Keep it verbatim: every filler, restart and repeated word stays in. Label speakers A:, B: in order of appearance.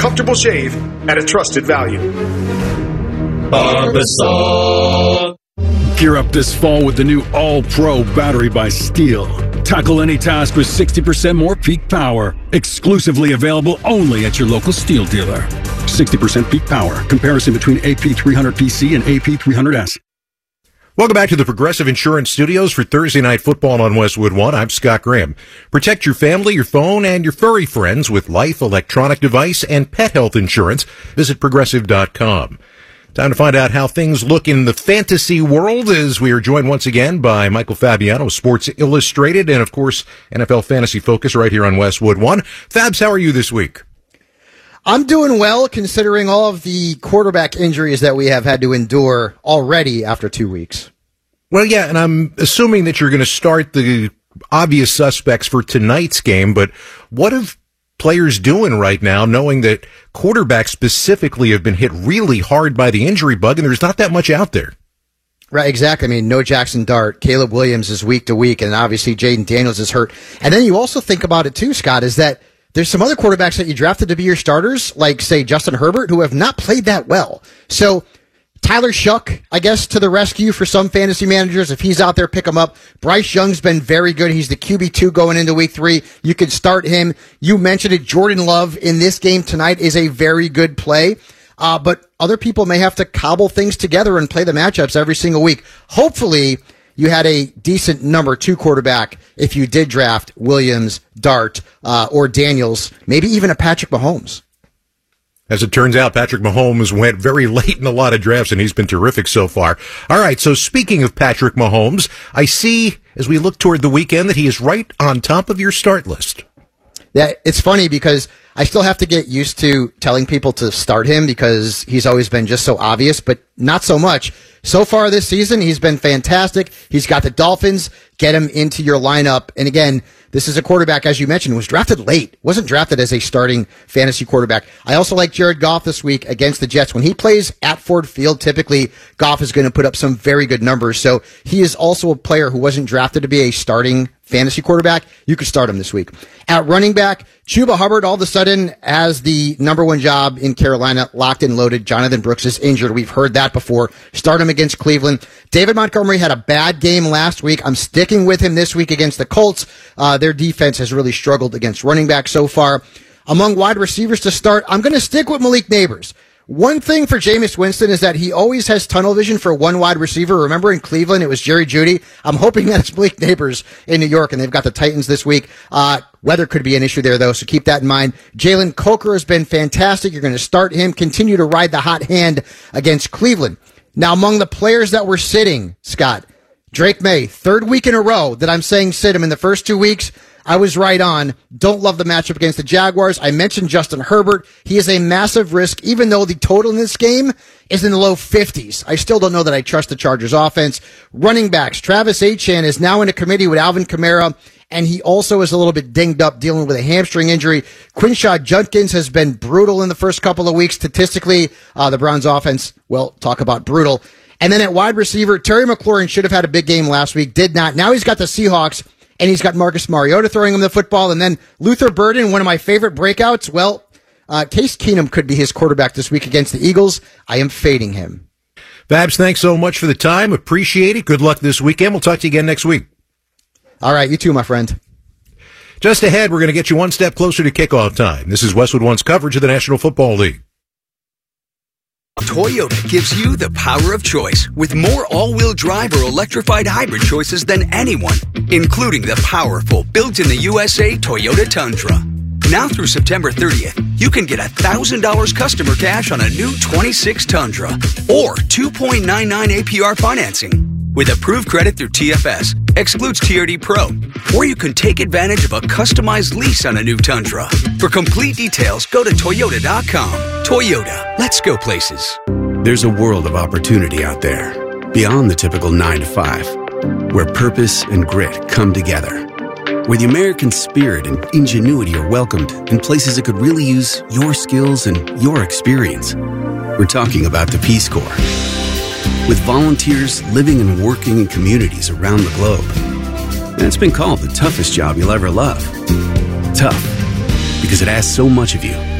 A: comfortable shave at a trusted value.
B: Barbasol.
C: Gear up this fall with the new All-Pro battery by Steel. Tackle any task with sixty percent more peak power. Exclusively available only at your local Steel dealer. sixty percent peak power. Comparison between A P three hundred P C and A P three hundred S.
D: Welcome back to the Progressive Insurance Studios for Thursday Night Football on Westwood One. I'm Scott Graham. Protect your family, your phone, and your furry friends with life, electronic device, and pet health insurance. Visit Progressive dot com. Time to find out how things look in the fantasy world as we are joined once again by Michael Fabiano, Sports Illustrated, and of course, N F L Fantasy Focus right here on Westwood One. Fabs, how are you this week?
E: I'm doing well considering all of the quarterback injuries that we have had to endure already after two weeks.
D: Well, yeah, and I'm assuming that you're going to start the obvious suspects for tonight's game, but what have players doing right now, knowing that quarterbacks specifically have been hit really hard by the injury bug, and there's not that much out there?
E: Right, exactly. I mean, no Jackson Dart. Caleb Williams is week to week, and obviously Jaden Daniels is hurt. And then you also think about it too, Scott, is that there's some other quarterbacks that you drafted to be your starters, like, say, Justin Herbert, who have not played that well. So Tyler Shuck, I guess, to the rescue for some fantasy managers. If he's out there, pick him up. Bryce Young's been very good. He's the Q B two going into week three. You can start him. You mentioned it. Jordan Love in this game tonight is a very good play. Uh, but other people may have to cobble things together and play the matchups every single week. Hopefully, you had a decent number two quarterback if you did draft Williams, Dart, uh, or Daniels, maybe even a Patrick Mahomes.
D: As it turns out, Patrick Mahomes went very late in a lot of drafts, and he's been terrific so far. All right, so speaking of Patrick Mahomes, I see, as we look toward the weekend, that he is right on top of your start list.
E: Yeah, it's funny because I still have to get used to telling people to start him because he's always been just so obvious, but not so much. So far this season, he's been fantastic. He's got the Dolphins. Get him into your lineup. And again, this is a quarterback, as you mentioned, was drafted late. Wasn't drafted as a starting fantasy quarterback. I also like Jared Goff this week against the Jets. When he plays at Ford Field, typically Goff is going to put up some very good numbers. So he is also a player who wasn't drafted to be a starting fantasy quarterback. You could start him this week. At running back, Chuba Hubbard all of a sudden has the number one job in Carolina, locked and loaded. Jonathan Brooks is injured. We've heard that before. Start him against Cleveland. David Montgomery had a bad game last week. I'm sticking with him this week against the Colts. Uh, their defense has really struggled against running back so far. Among wide receivers to start, I'm going to stick with Malik Neighbors. One thing for Jameis Winston is that he always has tunnel vision for one wide receiver. Remember in Cleveland, it was Jerry Jeudy. I'm hoping that it's Malik Neighbors in New York, and they've got the Titans this week. Uh, weather could be an issue there, though, so keep that in mind. Jalen Coker has been fantastic. You're going to start him, continue to ride the hot hand against Cleveland. Now, among the players that were sitting, Scott, Drake May, third week in a row that I'm saying sit him in the first two weeks. I was right on. Don't love the matchup against the Jaguars. I mentioned Justin Herbert. He is a massive risk, even though the total in this game is in the low fifties. I still don't know that I trust the Chargers offense. Running backs, Travis Etienne is now in a committee with Alvin Kamara, and he also is a little bit dinged up dealing with a hamstring injury. Quinshaw Judkins has been brutal in the first couple of weeks. Statistically, uh, the Browns offense, well, talk about brutal. And then at wide receiver, Terry McLaurin should have had a big game last week, did not. Now he's got the Seahawks, and he's got Marcus Mariota throwing him the football. And then Luther Burden, one of my favorite breakouts. Well, uh, Case Keenum could be his quarterback this week against the Eagles. I am fading him.
D: Babs, thanks so much for the time. Appreciate it. Good luck this weekend. We'll talk to you again next week.
E: All right, you too, my friend.
D: Just ahead, we're going to get you one step closer to kickoff time. This is Westwood One's coverage of the National Football League.
F: Toyota gives you the power of choice with more all-wheel drive or electrified hybrid choices than anyone, including the powerful built-in-the-U S A Toyota Tundra. Now through September thirtieth, you can get one thousand dollars customer cash on a new twenty-six Tundra or two point nine nine A P R financing. With approved credit through T F S, excludes T R D Pro, or you can take advantage of a customized lease on a new Tundra. For complete details, go to Toyota dot com. Toyota, let's go places.
G: There's a world of opportunity out there, beyond the typical nine to five, where purpose and grit come together, where the American spirit and ingenuity are welcomed in places that could really use your skills and your experience. We're talking about the Peace Corps. With volunteers living and working in communities around the globe. And it's been called the toughest job you'll ever love. Tough, because it asks so much of you